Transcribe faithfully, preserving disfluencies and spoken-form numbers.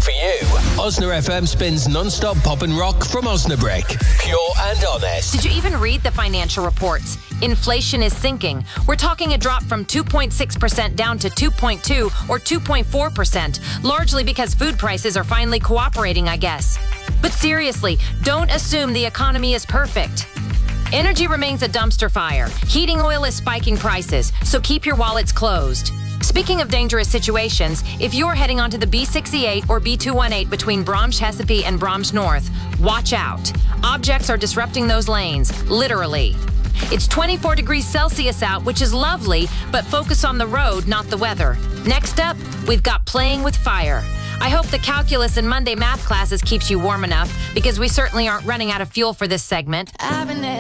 for you. Osna F M spins non-stop pop and rock from Osnabrick. Pure and honest. Did you even read the financial reports? Inflation is sinking. We're talking a drop from two point six percent down to two point two or two point four percent, largely because food prices are finally cooperating, I guess. But seriously, don't assume the economy is perfect. Energy remains a dumpster fire. Heating oil is spiking prices, so keep your wallets closed. Speaking of dangerous situations, if you're heading onto the B sixty-eight or B two eighteen between Brahms Chesapeake and Brahms North, watch out. Objects are disrupting those lanes, literally. It's twenty-four degrees Celsius out, which is lovely, but focus on the road, not the weather. Next up, we've got playing with fire. I hope the calculus and Monday math classes keeps you warm enough, because we certainly aren't running out of fuel for this segment. I've been